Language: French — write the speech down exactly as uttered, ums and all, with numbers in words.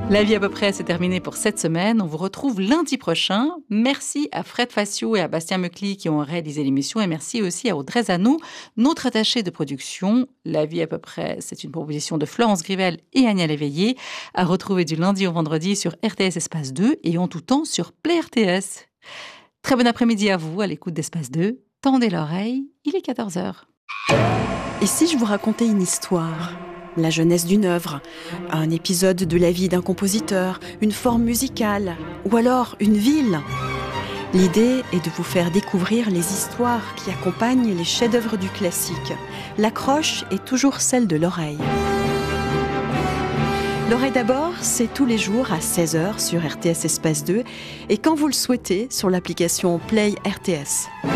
La vie à peu près, c'est terminé pour cette semaine. On vous retrouve lundi prochain. Merci à Fred Facio et à Bastien Meucli qui ont réalisé l'émission. Et merci aussi à Audrey Zano, notre attachée de production. La vie à peu près, c'est une proposition de Florence Grivel et Agnès Léveillé, à retrouver du lundi au vendredi sur R T S Espace deux et en tout temps sur Play R T S. Très bon après-midi à vous, à l'écoute d'Espace deux. Tendez l'oreille, il est quatorze heures. Et si je vous racontais une histoire ? La jeunesse d'une œuvre, un épisode de la vie d'un compositeur, une forme musicale, ou alors une ville. L'idée est de vous faire découvrir les histoires qui accompagnent les chefs-d'œuvre du classique. L'accroche est toujours celle de l'oreille. L'oreille d'abord, c'est tous les jours à seize heures sur R T S Espace deux et quand vous le souhaitez sur l'application Play R T S.